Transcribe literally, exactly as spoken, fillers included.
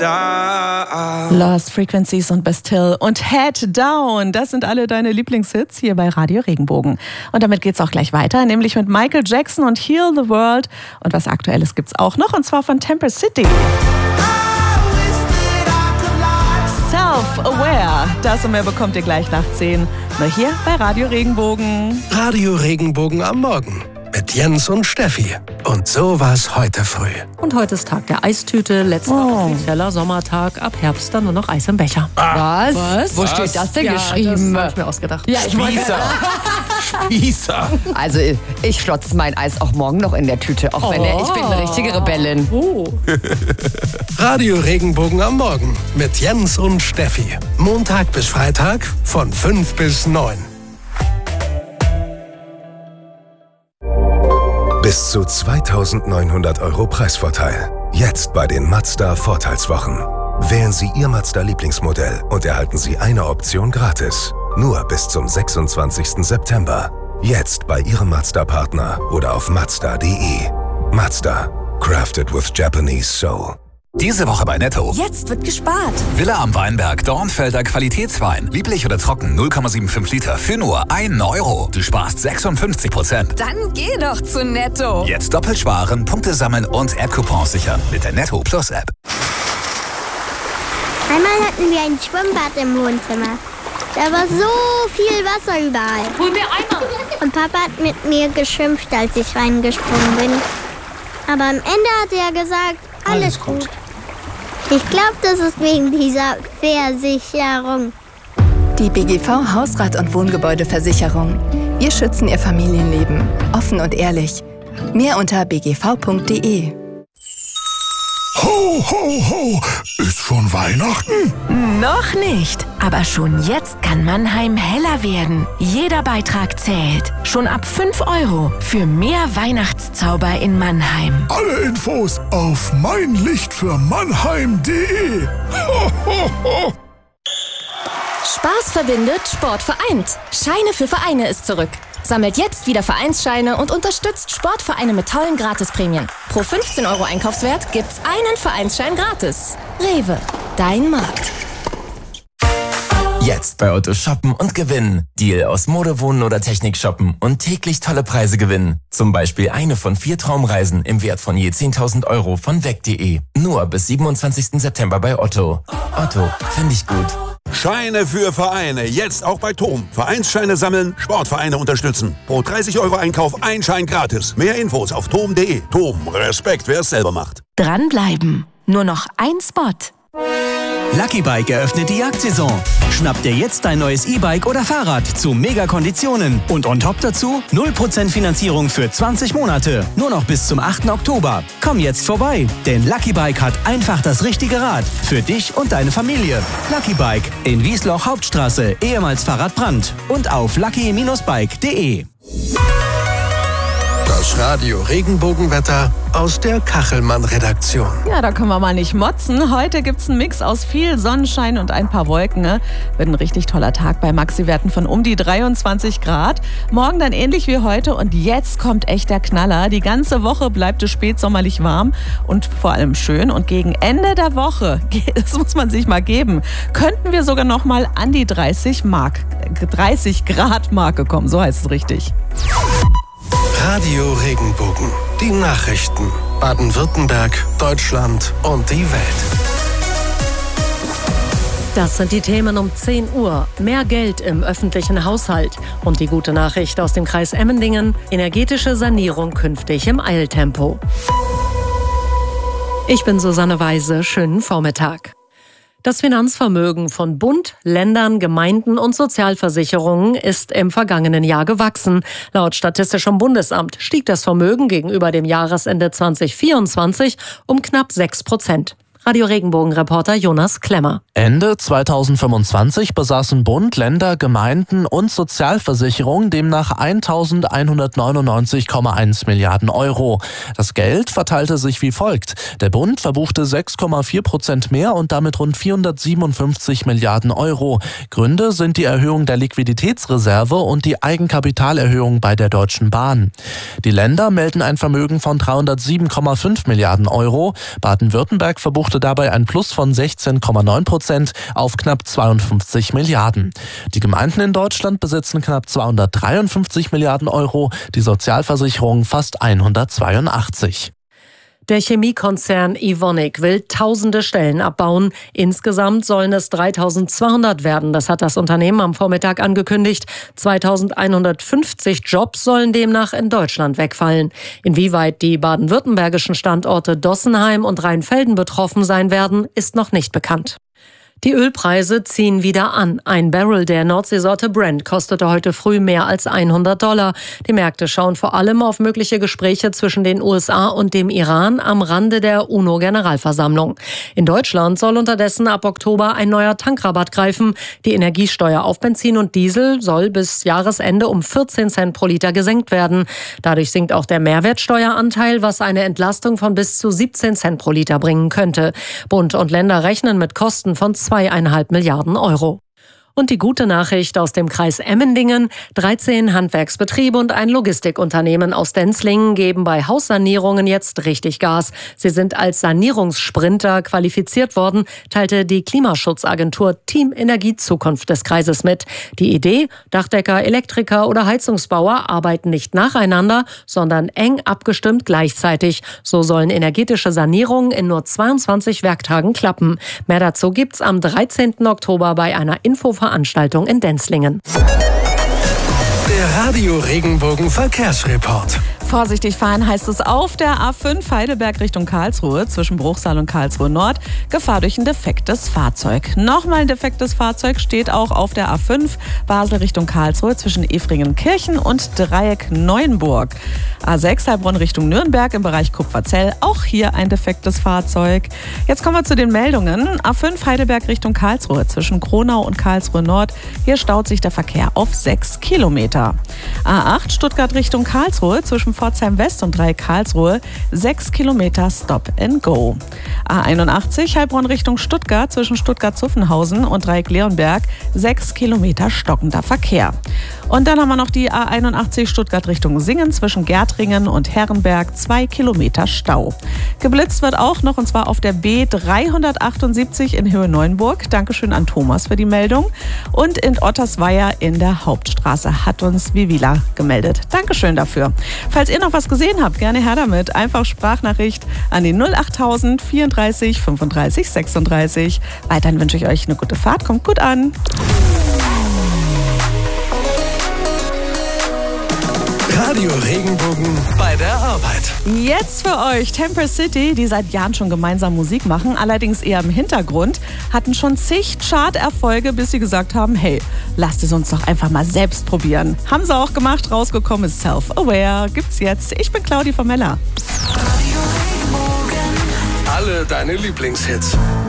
Lost Frequencies und Bastille und Head Down, das sind alle deine Lieblingshits hier bei Radio Regenbogen. Und damit geht's auch gleich weiter, nämlich mit Michael Jackson und Heal the World. Und was Aktuelles gibt's auch noch, und zwar von Temper City. Self-Aware, das und mehr bekommt ihr gleich nach zehn. Nur hier bei Radio Regenbogen. Radio Regenbogen am Morgen mit Jens und Steffi. Und so war's heute früh. Und heute ist Tag der Eistüte, letzter Oh. offizieller Sommertag. Ab Herbst dann nur noch Eis im Becher. Was? Was? Wo steht das denn Ja, geschrieben? das hab ich mir ausgedacht. Ja, ich wollte Spießer. Spießer. Also ich schlotze mein Eis auch morgen noch in der Tüte, auch wenn der, ich bin eine richtige Rebellin. Oh. Radio Regenbogen am Morgen mit Jens und Steffi. Montag bis Freitag von fünf bis neun. Bis zu zweitausendneunhundert Euro Preisvorteil. Jetzt bei den Mazda Vorteilswochen. Wählen Sie Ihr Mazda-Lieblingsmodell und erhalten Sie eine Option gratis. Nur bis zum sechsundzwanzigsten September. Jetzt bei Ihrem Mazda-Partner oder auf mazda punkt de. Mazda. Crafted with Japanese Soul. Diese Woche bei Netto. Jetzt wird gespart. Villa am Weinberg, Dornfelder Qualitätswein. Lieblich oder trocken, null Komma fünfundsiebzig Liter für nur einen Euro. Du sparst sechsundfünfzig Prozent. Dann geh doch zu Netto. Jetzt doppelt sparen, Punkte sammeln und App-Coupons sichern mit der Netto Plus App. Einmal hatten wir ein Schwimmbad im Wohnzimmer. Da war so viel Wasser überall. Hol mir Eimer. Und Papa hat mit mir geschimpft, als ich reingesprungen bin. Aber am Ende hat er gesagt, alles, alles gut. gut. Ich glaube, das ist wegen dieser Versicherung. Die B G V Hausrat- und Wohngebäudeversicherung. Wir schützen Ihr Familienleben. Offen und ehrlich. Mehr unter b g v punkt de. Ho, ho, ho! Ist schon Weihnachten? Noch nicht. Aber schon jetzt kann Mannheim heller werden. Jeder Beitrag zählt. Schon ab fünf Euro für mehr Weihnachtszauber in Mannheim. Alle Infos auf meinlichtfürmannheim punkt de. Ho, ho, ho! Spaß verbindet, Sport vereint. Scheine für Vereine ist zurück. Sammelt jetzt wieder Vereinsscheine und unterstützt Sportvereine mit tollen Gratisprämien. Pro fünfzehn Euro Einkaufswert gibt's einen Vereinsschein gratis. Rewe, dein Markt. Jetzt bei Otto shoppen und gewinnen. Deal aus Mode, Wohnen oder Technik shoppen und täglich tolle Preise gewinnen. Zum Beispiel eine von vier Traumreisen im Wert von je zehntausend Euro von weg punkt de. Nur bis siebenundzwanzigsten September bei Otto. Otto, finde ich gut. Scheine für Vereine, jetzt auch bei Tom. Vereinsscheine sammeln, Sportvereine unterstützen. Pro dreißig Euro Einkauf ein Schein gratis. Mehr Infos auf tom punkt de. Tom, Respekt, wer es selber macht. Dranbleiben. Nur noch ein Spot. Lucky Bike eröffnet die Jagdsaison. Schnapp dir jetzt dein neues E-Bike oder Fahrrad zu Mega-Konditionen. Und on top dazu null Prozent Finanzierung für zwanzig Monate. Nur noch bis zum achten Oktober. Komm jetzt vorbei, denn Lucky Bike hat einfach das richtige Rad. Für dich und deine Familie. Lucky Bike in Wiesloch Hauptstraße, ehemals Fahrradbrand. Und auf lucky Bindestrich bike punkt de. Das Radio Regenbogenwetter aus der Kachelmann-Redaktion. Ja, da können wir mal nicht motzen. Heute gibt's einen Mix aus viel Sonnenschein und ein paar Wolken. Ne? Wird ein richtig toller Tag bei Maxi-Werten von um die dreiundzwanzig Grad. Morgen dann ähnlich wie heute und jetzt kommt echt der Knaller. Die ganze Woche bleibt es spätsommerlich warm und vor allem schön. Und gegen Ende der Woche, das muss man sich mal geben, könnten wir sogar noch mal an die dreißig Grad Marke kommen. So heißt es richtig. Radio Regenbogen. Die Nachrichten. Baden-Württemberg, Deutschland und die Welt. Das sind die Themen um zehn Uhr. Mehr Geld im öffentlichen Haushalt. Und die gute Nachricht aus dem Kreis Emmendingen. Energetische Sanierung künftig im Eiltempo. Ich bin Susanne Weise. Schönen Vormittag. Das Finanzvermögen von Bund, Ländern, Gemeinden und Sozialversicherungen ist im vergangenen Jahr gewachsen. Laut Statistischem Bundesamt stieg das Vermögen gegenüber dem Jahresende zwanzig vierundzwanzig um knapp sechs Prozent. Radio Regenbogen-Reporter Jonas Klemmer. Ende zweitausendfünfundzwanzig besaßen Bund, Länder, Gemeinden und Sozialversicherungen demnach eintausendeinhundertneunundneunzig Komma eins Milliarden Euro. Das Geld verteilte sich wie folgt. Der Bund verbuchte sechs Komma vier Prozent mehr und damit rund vierhundertsiebenundfünfzig Milliarden Euro. Gründe sind die Erhöhung der Liquiditätsreserve und die Eigenkapitalerhöhung bei der Deutschen Bahn. Die Länder melden ein Vermögen von dreihundertsieben Komma fünf Milliarden Euro. Baden-Württemberg verbuchte verbuchte dabei ein Plus von sechzehn Komma neun Prozent auf knapp zweiundfünfzig Milliarden. Die Gemeinden in Deutschland besitzen knapp zweihundertdreiundfünfzig Milliarden Euro, die Sozialversicherung fast hundertzweiundachtzig. Der Chemiekonzern Evonik will tausende Stellen abbauen. Insgesamt sollen es dreitausendzweihundert werden. Das hat das Unternehmen am Vormittag angekündigt. zweitausendeinhundertfünfzig Jobs sollen demnach in Deutschland wegfallen. Inwieweit die baden-württembergischen Standorte Dossenheim und Rheinfelden betroffen sein werden, ist noch nicht bekannt. Die Ölpreise ziehen wieder an. Ein Barrel der Nordseesorte Brent kostete heute früh mehr als hundert Dollar. Die Märkte schauen vor allem auf mögliche Gespräche zwischen den U S A und dem Iran am Rande der UNO-Generalversammlung. In Deutschland soll unterdessen ab Oktober ein neuer Tankrabatt greifen. Die Energiesteuer auf Benzin und Diesel soll bis Jahresende um vierzehn Cent pro Liter gesenkt werden. Dadurch sinkt auch der Mehrwertsteueranteil, was eine Entlastung von bis zu siebzehn Cent pro Liter bringen könnte. Bund und Länder rechnen mit Kosten von zweieinhalb Milliarden Euro. Und die gute Nachricht aus dem Kreis Emmendingen: dreizehn Handwerksbetriebe und ein Logistikunternehmen aus Denzlingen geben bei Haussanierungen jetzt richtig Gas. Sie sind als Sanierungssprinter qualifiziert worden, teilte die Klimaschutzagentur Team Energie Zukunft des Kreises mit. Die Idee: Dachdecker, Elektriker oder Heizungsbauer arbeiten nicht nacheinander, sondern eng abgestimmt gleichzeitig. So sollen energetische Sanierungen in nur zweiundzwanzig Werktagen klappen. Mehr dazu gibt's am dreizehnten Oktober bei einer Info Veranstaltung in Denzlingen. Der Radio Regenbogen Verkehrsreport. Vorsichtig fahren heißt es auf der A fünf Heidelberg Richtung Karlsruhe zwischen Bruchsal und Karlsruhe Nord. Gefahr durch ein defektes Fahrzeug. Nochmal ein defektes Fahrzeug steht auch auf der A fünf Basel Richtung Karlsruhe zwischen Efringenkirchen und Dreieck Neuenburg. A sechs Heilbronn Richtung Nürnberg im Bereich Kupferzell. Auch hier ein defektes Fahrzeug. Jetzt kommen wir zu den Meldungen. A fünf Heidelberg Richtung Karlsruhe zwischen Kronau und Karlsruhe Nord. Hier staut sich der Verkehr auf sechs Kilometer. A acht Stuttgart Richtung Karlsruhe zwischen Pforzheim West und Dreieck Karlsruhe, sechs Kilometer Stop and Go. A einundachtzig Heilbronn Richtung Stuttgart zwischen Stuttgart-Zuffenhausen und Dreieck Leonberg, sechs Kilometer stockender Verkehr. Und dann haben wir noch die A einundachtzig Stuttgart Richtung Singen zwischen Gärtringen und Herrenberg, zwei Kilometer Stau. Geblitzt wird auch noch, und zwar auf der B dreihundertachtundsiebzig in Höhe Neuenburg. Dankeschön an Thomas für die Meldung. Und in Ottersweier in der Hauptstraße hat uns Vivila gemeldet. Dankeschön dafür. Falls ihr noch was gesehen habt, gerne her damit. Einfach Sprachnachricht an die null achttausend vierunddreißig fünfunddreißig sechsunddreißig. Weiterhin wünsche ich euch eine gute Fahrt. Kommt gut an. Radio Regenbogen bei der Arbeit. Jetzt für euch Temper City, die seit Jahren schon gemeinsam Musik machen, allerdings eher im Hintergrund, hatten schon zig Chart-Erfolge, bis sie gesagt haben, hey, lasst es uns doch einfach mal selbst probieren. Haben sie auch gemacht, rausgekommen ist Self-Aware, gibt's jetzt. Ich bin Claudi Formella. Alle deine Lieblingshits.